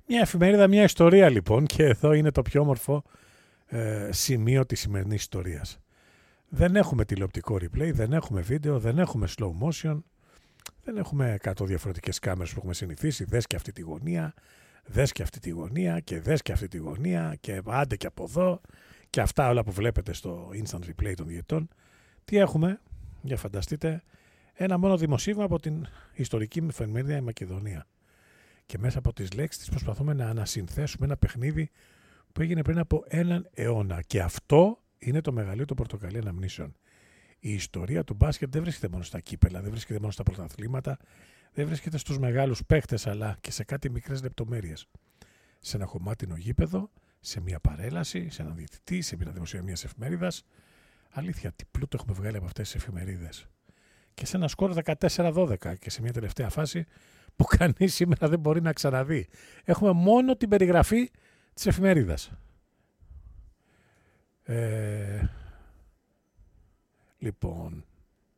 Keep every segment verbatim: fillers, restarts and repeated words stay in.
Μια εφημερίδα, μια ιστορία λοιπόν, και εδώ είναι το πιο όμορφο ε, σημείο της σημερινής ιστορίας. Δεν έχουμε τηλεοπτικό replay, δεν έχουμε βίντεο, δεν έχουμε slow motion, δεν έχουμε εκατό διαφορετικές κάμερες που έχουμε συνηθίσει. Δες και αυτή τη γωνία, δες και αυτή τη γωνία και δες και αυτή τη γωνία και άντε και από εδώ και αυτά όλα που βλέπετε στο instant replay των διαιτών. Τι έχουμε, για φανταστείτε, ένα μόνο δημοσίευμα από την ιστορική εφημερίδα η Μακεδονία. Και μέσα από τις λέξεις της προσπαθούμε να ανασυνθέσουμε ένα παιχνίδι που έγινε πριν από έναν αιώνα. Και αυτό είναι το μεγαλείο των πορτοκαλί αναμνήσεων. Η ιστορία του μπάσκετ δεν βρίσκεται μόνο στα κύπελα, δεν βρίσκεται μόνο στα πρωταθλήματα, δεν βρίσκεται στους μεγάλους παίχτες, αλλά και σε κάτι μικρές λεπτομέρειες. Σε ένα χωμάτινο γήπεδο, σε μια παρέλαση, σε έναν διαιτητή, σε μια δημοσίευμα μιας εφημερίδας. Αλήθεια, τι πλούτο έχουμε βγάλει από αυτές τις εφημερίδες. Και σε ένα σκορ δεκατέσσερα δώδεκα και σε μια τελευταία φάση που κανείς σήμερα δεν μπορεί να ξαναδεί. Έχουμε μόνο την περιγραφή της εφημερίδας. Ε... Λοιπόν,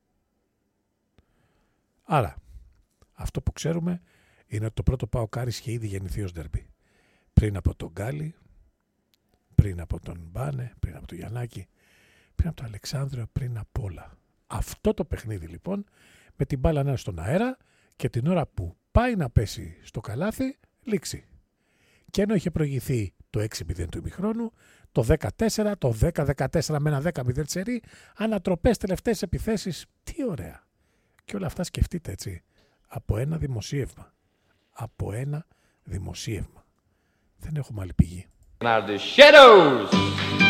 άρα, αυτό που ξέρουμε είναι ότι το πρώτο ΠΑΟΚ Άρης είχε ήδη γεννηθεί ως ντέρμπι. Πριν από τον Γκάλι, πριν από τον Μπάνε, πριν από τον Γιαννάκη, πριν από τον Αλεξάνδριο, πριν από όλα. Αυτό το παιχνίδι λοιπόν, με την μπάλα να είναι στον αέρα και την ώρα που πάει να πέσει στο καλάθι, λήξει. Και ενώ είχε προηγηθεί το έξι μηδέν του ημιχρόνου, το δεκατέσσερα, το δέκα δεκατέσσερα με ένα δέκα μηδέν τσερί, ανατροπές, τελευταίες επιθέσεις, τι ωραία. Και όλα αυτά σκεφτείτε έτσι, από ένα δημοσίευμα. Από ένα δημοσίευμα. Δεν έχουμε άλλη πηγή.